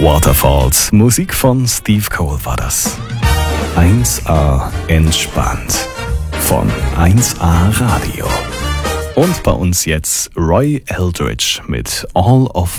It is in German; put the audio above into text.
Waterfalls, Musik von Steve Cole war das. 1A entspannt von 1A Radio. Und bei uns jetzt Roy Eldridge mit All of